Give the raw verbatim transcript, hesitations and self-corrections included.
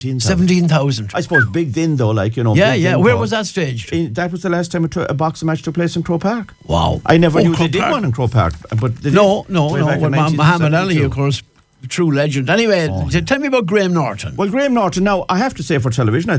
seventeen thousand. I suppose big then, though, like, you know. Yeah, big yeah. then Where crowd. was that staged? In, that was the last time a, tro- a boxing match took place in Crow Park. Wow. I never Oh, knew Crow they did Park. one in Crow Park. But they No, did, no, way no. back in Well, nineteen Muhammad Ali, seventy-two. of course, true legend. Anyway, Oh, t- tell me about Graham Norton. Well, Graham Norton, now, I have to say for television, I